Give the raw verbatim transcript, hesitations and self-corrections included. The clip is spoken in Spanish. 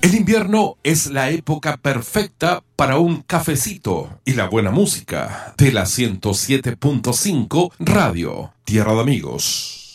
El invierno es la época perfecta para un cafecito y la buena música de la ciento siete punto cinco Radio Tierra de Amigos.